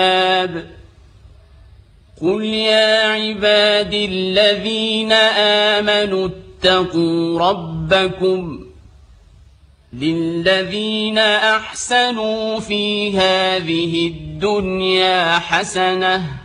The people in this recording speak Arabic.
قل يا عبادي الذين آمنوا اتقوا ربكم للذين أحسنوا في هذه الدنيا حسنة